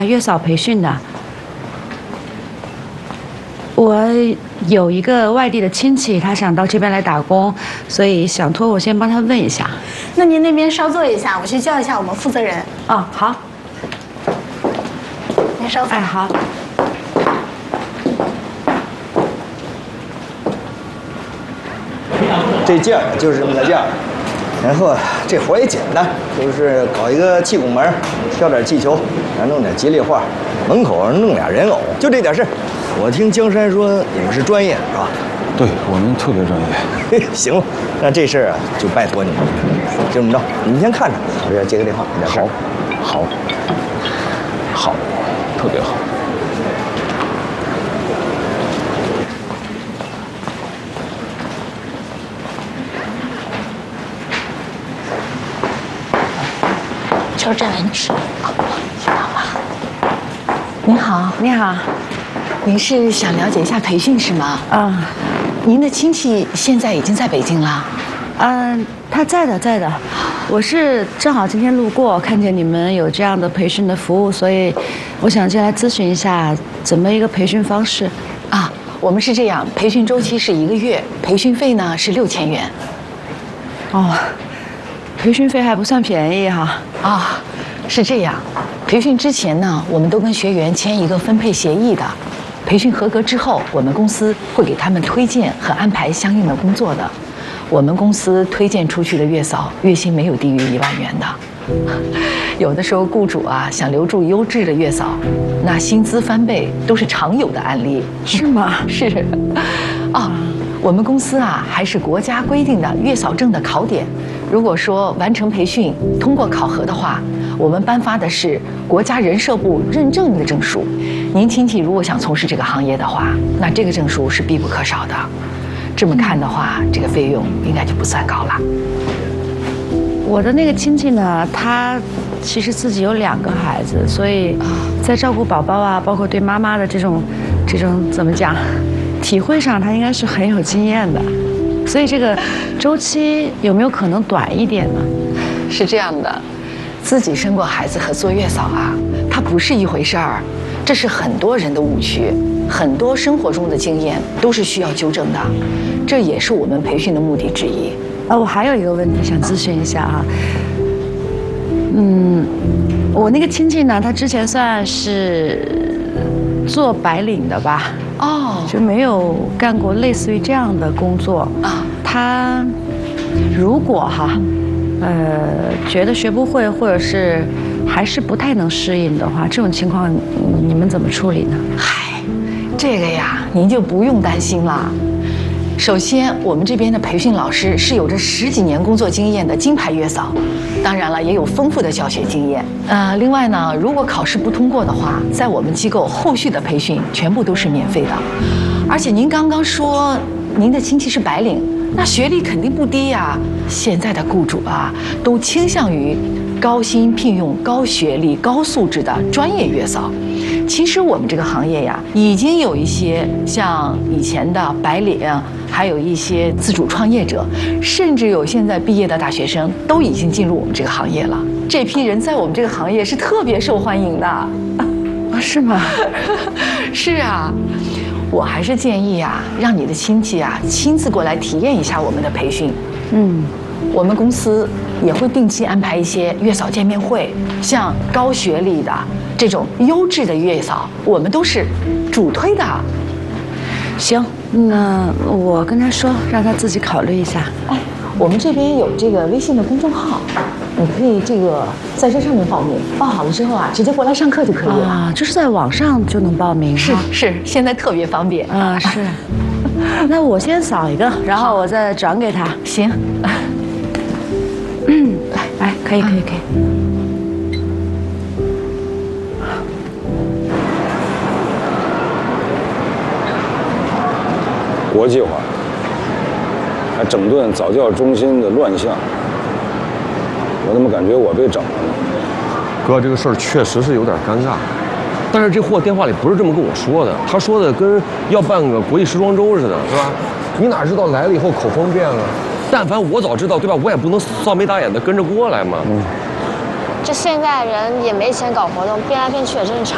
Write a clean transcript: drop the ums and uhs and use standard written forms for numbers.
月嫂培训的。我有一个外地的亲戚，他想到这边来打工，所以想托我先帮他问一下。 那您那边稍坐一下，我去叫一下我们负责人。 哦，好。 您稍坐。 哎，好。 这件儿就是这么个件儿，然后这活也简单，就是搞一个气拱门，挑点气球，然后弄点吉利画，门口弄俩人偶，就这点事。我听江山说你们是专业的是吧？ 对我们特别专业。 嘿，行了，那这事儿啊就拜托你们了。就这么着，你们先看着，我要接个电话，有点事儿。 好，好，特别好。 就这位女士，知道吗？您好， 你好。 您是想了解一下培训是吗？ 啊， 您的亲戚现在已经在北京了。 他在的。我是正好今天路过，看见你们有这样的培训的服务，所以我想进来咨询一下怎么一个培训方式。 啊，我们是这样，培训周期是1个月，培训费呢是6000元。 哦，培训费还不算便宜哈。 啊，是这样，培训之前呢，我们都跟学员签一个分配协议的。培训合格之后，我们公司会给他们推荐和安排相应的工作的。我们公司推荐出去的月嫂，月薪没有低于1万元的。有的时候雇主啊想留住优质的月嫂，那薪资翻倍都是常有的案例。 是吗？ 是。哦，我们公司啊还是国家规定的月嫂证的考点。如果说完成培训通过考核的话，我们颁发的是国家人社部认证的证书。您亲戚如果想从事这个行业的话，那这个证书是必不可少的。这么看的话，这个费用应该就不算高了。 我的那个亲戚呢，他其实自己有2个孩子，所以在照顾宝宝啊，包括对妈妈的这种怎么讲，体会上他应该是很有经验的。所以这个周期有没有可能短一点呢？ 是这样的，自己生过孩子和做月嫂啊，它不是一回事儿，这是很多人的误区，很多生活中的经验都是需要纠正的，这也是我们培训的目的之一。 我还有一个问题想咨询一下啊。我那个亲戚呢，他之前算是做白领的吧？ 哦， 就没有干过类似于这样的工作啊。他如果觉得学不会，或者是还是不太能适应的话，这种情况你们怎么处理呢？ 嗨，这个呀，您就不用担心了。首先，我们这边的培训老师是有着10几年工作经验的金牌月嫂，当然了，也有丰富的教学经验。另外呢，如果考试不通过的话，在我们机构后续的培训全部都是免费的。而且您刚刚说您的亲戚是白领，那学历肯定不低呀。现在的雇主啊，都倾向于高薪聘用高学历、高素质的专业月嫂。其实我们这个行业呀，已经有一些像以前的白领，还有一些自主创业者，甚至有现在毕业的大学生都已经进入我们这个行业了。这批人在我们这个行业是特别受欢迎的。啊， 是吗？ 是啊，我还是建议啊，让你的亲戚啊亲自过来体验一下我们的培训。我们公司也会定期安排一些月嫂见面会，像高学历的这种优质的月嫂，我们都是主推的。 行，那我跟他说，让他自己考虑一下。 哎，我们这边有这个微信的公众号，你可以在这上面报名，报好了之后啊，直接过来上课就可以了。 啊，就是在网上就能报名。 是，现在特别方便。 是。那我先扫一个，然后我再转给他。 行。 来，可以。 国际化，还整顿早教中心的乱象，我怎么感觉我被整了呢？ 哥，这个事儿确实是有点尴尬，但是这货电话里不是这么跟我说的，他说的跟要办个国际时装周似的，是吧？你哪知道来了以后口风变了？但凡我早知道，对吧？我也不能扫眉打眼的跟着过来嘛。 这现在人也没钱搞活动，变来变去也正常。